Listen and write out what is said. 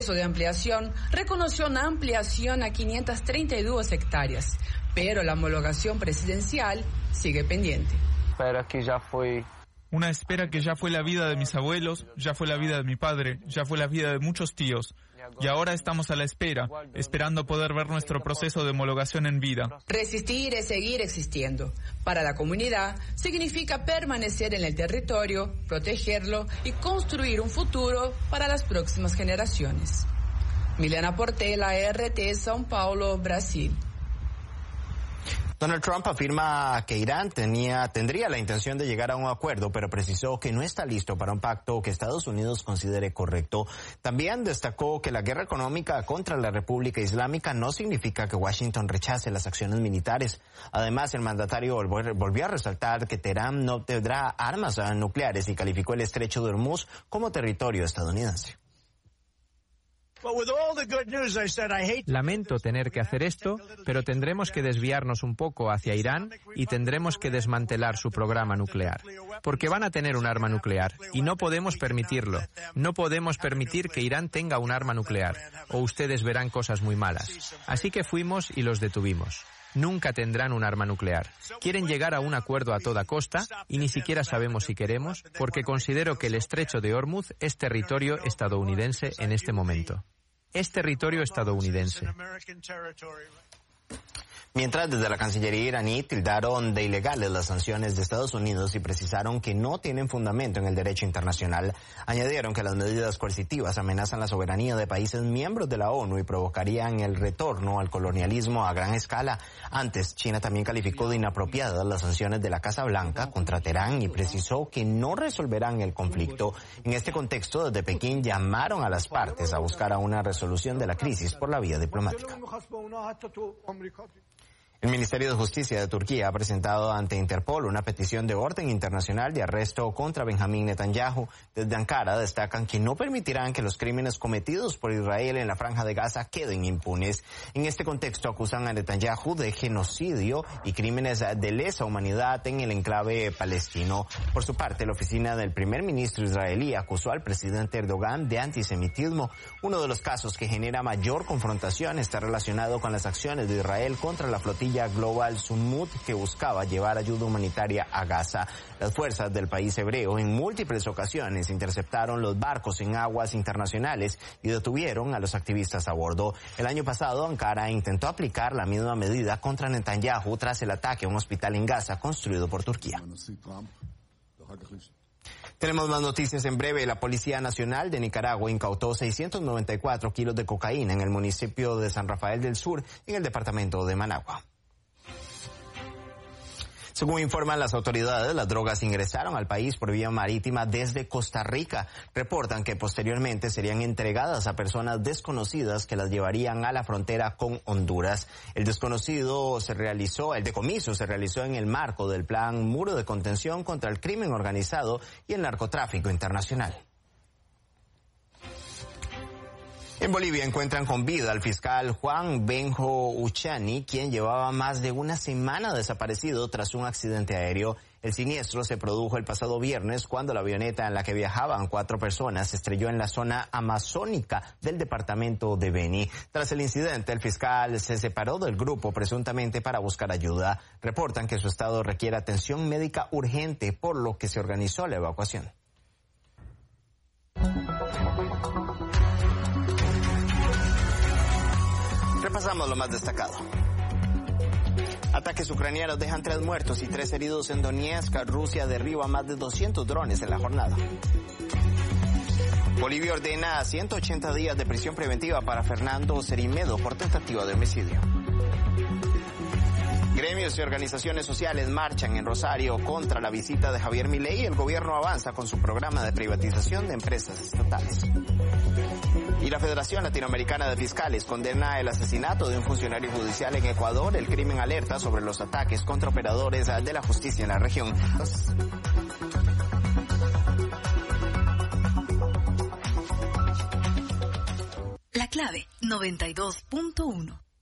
de ampliación reconoció una ampliación a 532 hectáreas, pero la homologación presidencial sigue pendiente. Una espera que ya fue la vida de mis abuelos, ya fue la vida de mi padre, ya fue la vida de muchos tíos. Y ahora estamos a la espera, esperando poder ver nuestro proceso de homologación en vida. Resistir es seguir existiendo. Para la comunidad significa permanecer en el territorio, protegerlo y construir un futuro para las próximas generaciones. Milena Portela, RT, São Paulo, Brasil. Donald Trump afirma que Irán tendría la intención de llegar a un acuerdo, pero precisó que no está listo para un pacto que Estados Unidos considere correcto. También destacó que la guerra económica contra la República Islámica no significa que Washington rechace las acciones militares. Además, el mandatario volvió a resaltar que Teherán no tendrá armas nucleares y calificó el estrecho de Hormuz como territorio estadounidense. Lamento tener que hacer esto, pero tendremos que desviarnos un poco hacia Irán y tendremos que desmantelar su programa nuclear. Porque van a tener un arma nuclear y no podemos permitirlo. No podemos permitir que Irán tenga un arma nuclear o ustedes verán cosas muy malas. Así que fuimos y los detuvimos. Nunca tendrán un arma nuclear. Quieren llegar a un acuerdo a toda costa y ni siquiera sabemos si queremos, porque considero que el estrecho de Hormuz es territorio estadounidense en este momento. Es territorio estadounidense. Mientras, desde la Cancillería iraní tildaron de ilegales las sanciones de Estados Unidos y precisaron que no tienen fundamento en el derecho internacional. Añadieron que las medidas coercitivas amenazan la soberanía de países miembros de la ONU y provocarían el retorno al colonialismo a gran escala. Antes, China también calificó de inapropiadas las sanciones de la Casa Blanca contra Teherán y precisó que no resolverán el conflicto. En este contexto, desde Pekín llamaron a las partes a buscar una resolución de la crisis por la vía diplomática. El Ministerio de Justicia de Turquía ha presentado ante Interpol una petición de orden internacional de arresto contra Benjamín Netanyahu. Desde Ankara destacan que no permitirán que los crímenes cometidos por Israel en la Franja de Gaza queden impunes. En este contexto acusan a Netanyahu de genocidio y crímenes de lesa humanidad en el enclave palestino. Por su parte, la oficina del primer ministro israelí acusó al presidente Erdogan de antisemitismo. Uno de los casos que genera mayor confrontación está relacionado con las acciones de Israel contra la flotilla Global Summut que buscaba llevar ayuda humanitaria a Gaza. Las fuerzas del país hebreo en múltiples ocasiones interceptaron los barcos en aguas internacionales y detuvieron a los activistas a bordo. El año pasado, Ankara intentó aplicar la misma medida contra Netanyahu tras el ataque a un hospital en Gaza construido por Turquía. Tenemos más noticias en breve. La Policía Nacional de Nicaragua incautó 694 kilos de cocaína en el municipio de San Rafael del Sur, en el departamento de Managua. Según informan las autoridades, las drogas ingresaron al país por vía marítima desde Costa Rica. Reportan que posteriormente serían entregadas a personas desconocidas que las llevarían a la frontera con Honduras. El decomiso se realizó en el marco del plan Muro de Contención contra el Crimen Organizado y el Narcotráfico Internacional. En Bolivia encuentran con vida al fiscal Juan Benjo Uchani, quien llevaba más de una semana desaparecido tras un accidente aéreo. El siniestro se produjo el pasado viernes cuando la avioneta en la que viajaban 4 personas se estrelló en la zona amazónica del departamento de Beni. Tras el incidente, el fiscal se separó del grupo presuntamente para buscar ayuda. Reportan que su estado requiere atención médica urgente, por lo que se organizó la evacuación. Repasamos lo más destacado. Ataques ucranianos dejan 3 muertos y 3 heridos en Donetsk. Rusia derriba más de 200 drones en la jornada. Bolivia ordena 180 días de prisión preventiva para Fernando Cerimedo por tentativa de homicidio. Gremios y organizaciones sociales marchan en Rosario contra la visita de Javier Milei y el gobierno avanza con su programa de privatización de empresas estatales. Y la Federación Latinoamericana de Fiscales condena el asesinato de un funcionario judicial en Ecuador. El crimen alerta sobre los ataques contra operadores de la justicia en la región. La clave 92.1.